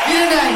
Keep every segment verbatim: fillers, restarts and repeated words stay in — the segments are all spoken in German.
Vielen Dank.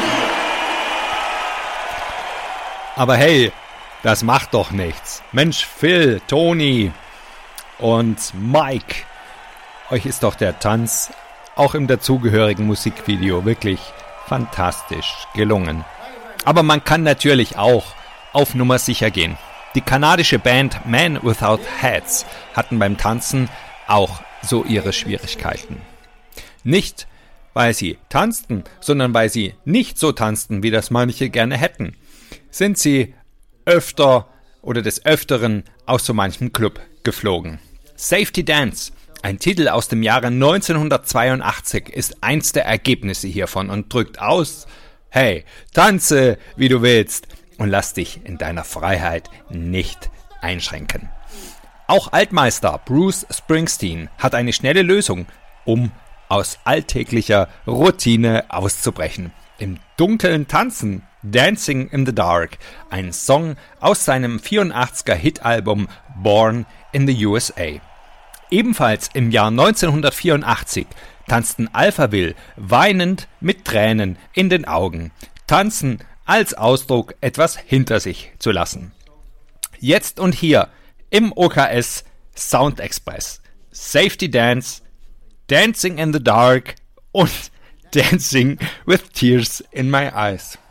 Aber hey, das macht doch nichts. Mensch, Phil, Toni und Mike, euch ist doch der Tanz auch im dazugehörigen Musikvideo wirklich fantastisch gelungen. Aber man kann natürlich auch auf Nummer sicher gehen. Die kanadische Band Men Without Hats hatten beim Tanzen auch so ihre Schwierigkeiten. Nicht, weil sie tanzten, sondern weil sie nicht so tanzten, wie das manche gerne hätten, sind sie öfter oder des Öfteren aus so manchem Club geflogen. Safety Dance, ein Titel aus dem Jahre neunzehnhundertzweiundachtzig, ist eins der Ergebnisse hiervon und drückt aus: Hey, tanze, wie du willst und lass dich in deiner Freiheit nicht einschränken. Auch Altmeister Bruce Springsteen hat eine schnelle Lösung, um aus alltäglicher Routine auszubrechen. Im Dunkeln tanzen, Dancing in the Dark, ein Song aus seinem vierundachtziger Hitalbum Born in the U S A. Ebenfalls im Jahr neunzehnhundertvierundachtzig tanzten Alphaville weinend mit Tränen in den Augen. Tanzen als Ausdruck, etwas hinter sich zu lassen. Jetzt und hier im O K S Sound Express. Safety Dance, Dancing in the Dark und Dancing with Tears in My Eyes.